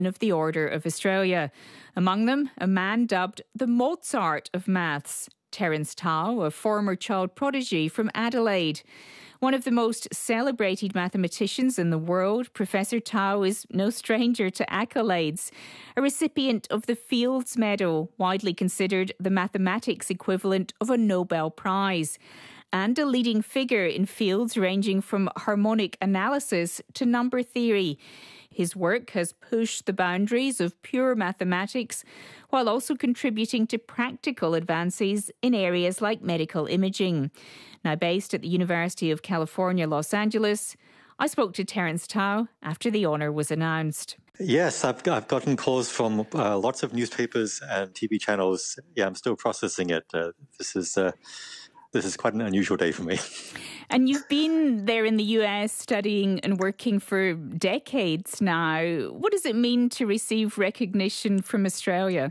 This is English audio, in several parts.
of the Order of Australia. Among them, a man dubbed the Mozart of maths, Terence Tao, a former child prodigy from Adelaide. One of the most celebrated mathematicians in the world, Professor Tao is no stranger to accolades. A recipient of the Fields Medal, widely considered the mathematics equivalent of a Nobel Prize, and a leading figure in fields ranging from harmonic analysis to number theory. His work has pushed the boundaries of pure mathematics while also contributing to practical advances in areas like medical imaging. Now based at the University of California, Los Angeles, I spoke to Terence Tao after the honour was announced. Yes, I've gotten calls from lots of newspapers and TV channels. Yeah, I'm still processing it. This is quite an unusual day for me. And you've been there in the US studying and working for decades now. What does it mean to receive recognition from Australia?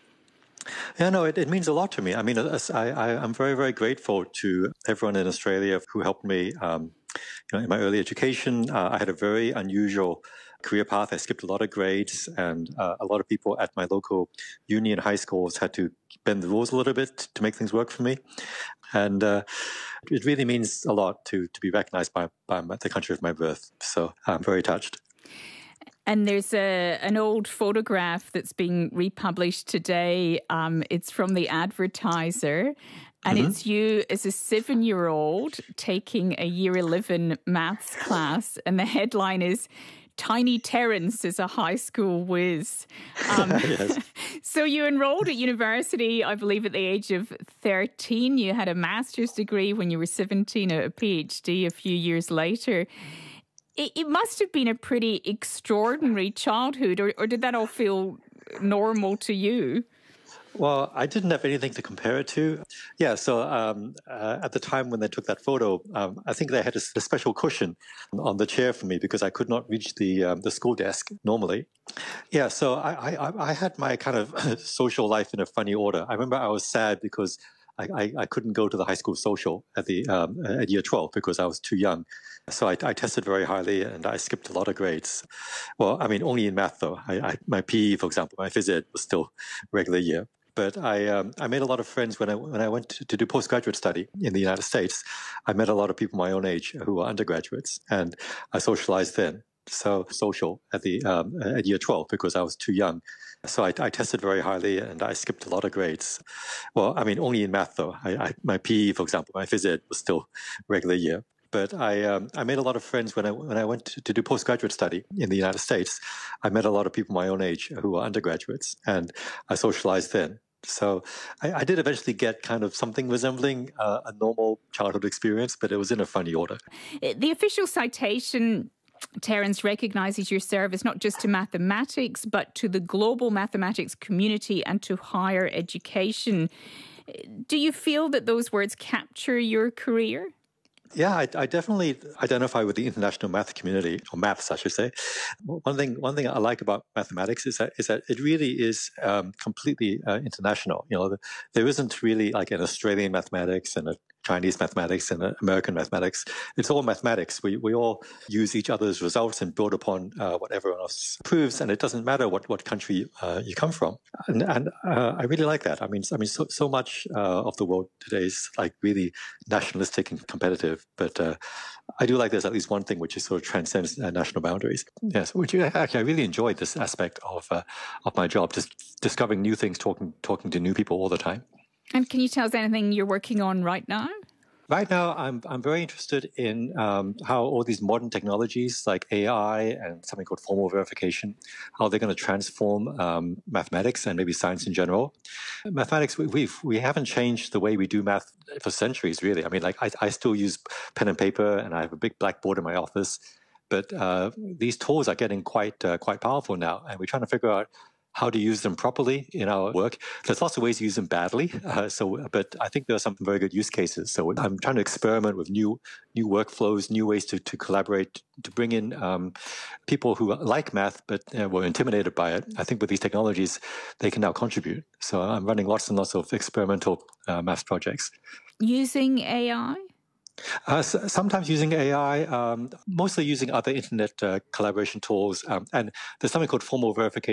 Yeah, no, it means a lot to me. I mean, I'm very, very grateful to everyone in Australia who helped me in my early education. I had a very unusual career path. I skipped a lot of grades, and a lot of people at my local uni and high schools had to bend the rules a little bit to make things work for me. And it really means a lot to be recognized by the country of my birth. So I'm very touched. And there's an old photograph that's being republished today. It's from the Advertiser. And it's you as a 7-year-old taking a year 11 maths class. And the headline is, Tiny Terence is a high school whiz. Yes. So you enrolled at university, I believe, at the age of 13. You had a master's degree when you were 17, a PhD a few years later. It must have been a pretty extraordinary childhood, or did that all feel normal to you? Well, I didn't have anything to compare it to. Yeah, so at the time when they took that photo, I think they had a special cushion on the chair for me because I could not reach the school desk normally. Yeah, so I had my kind of social life in a funny order. I remember I was sad because I couldn't go to the high school social at year 12 because I was too young. So I tested very highly and I skipped a lot of grades. Well, I mean, only in math though. My PE, for example, my phys ed was still regular year. But I made a lot of friends when I went to do postgraduate study in the United States. I met a lot of people my own age who were undergraduates, and I socialized then. So social at year 12 because I was too young. So I tested very highly and I skipped a lot of grades. Well, I mean, only in math though. My PE, for example, my phys ed was still regular year. But I made a lot of friends when I went to do postgraduate study in the United States. I met a lot of people my own age who were undergraduates, and I socialized then. So I did eventually get kind of something resembling a normal childhood experience, but it was in a funny order. The official citation, Terence, recognises your service not just to mathematics, but to the global mathematics community and to higher education. Do you feel that those words capture your career? Yeah, I definitely identify with the international math community, or maths, I should say. One thing I like about mathematics is that it really is completely international. You know, there isn't really like an Australian mathematics and a Chinese mathematics and American mathematics. It's all mathematics. We all use each other's results and build upon what everyone else proves, and it doesn't matter what country you come from. And I really like that. I mean, so much of the world today is like really nationalistic and competitive, but I do like there's at least one thing which is sort of transcends national boundaries. Yes, I really enjoyed this aspect of my job, just discovering new things, talking to new people all the time. And can you tell us anything you're working on right now? Right now, I'm very interested in how all these modern technologies like AI and something called formal verification, how they're going to transform mathematics and maybe science in general. Mathematics, we haven't changed the way we do math for centuries, really. I mean, like I still use pen and paper, and I have a big blackboard in my office. But these tools are getting quite powerful now, and we're trying to figure out how to use them properly in our work. There's lots of ways to use them badly, but I think there are some very good use cases. So I'm trying to experiment with new workflows, new ways to collaborate, to bring in people who like math but were intimidated by it. I think with these technologies, they can now contribute. So I'm running lots and lots of experimental math projects. Using AI? Sometimes using AI, mostly using other internet collaboration tools, and there's something called formal verification